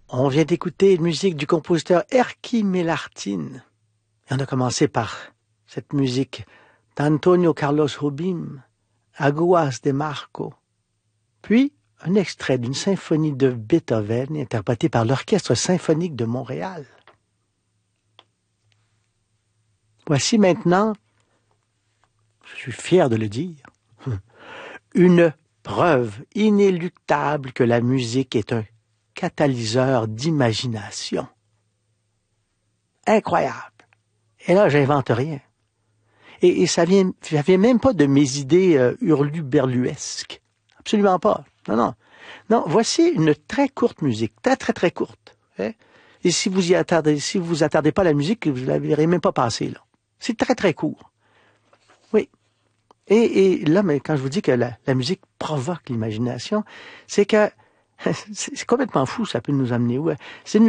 On vient d'écouter une musique du compositeur Erkki Melartin. Et on a commencé par cette musique d'Antonio Carlos Jobim, Aguas de Marco. Puis, un extrait d'une symphonie de Beethoven interprétée par l'Orchestre symphonique de Montréal. Voici maintenant, je suis fier de le dire, une preuve inéluctable que la musique est un catalyseur d'imagination. Incroyable. Et là, j'invente rien. Et ça vient même pas de mes idées hurluberluesques. Absolument pas. Non. Non, voici une très courte musique, très courte. Hein? Et si vous attardez pas à la musique, vous la verrez même pas passer, là. C'est très court. Oui. Et là, mais quand je vous dis que la musique provoque l'imagination, c'est que c'est complètement fou, ça peut nous amener où? C'est une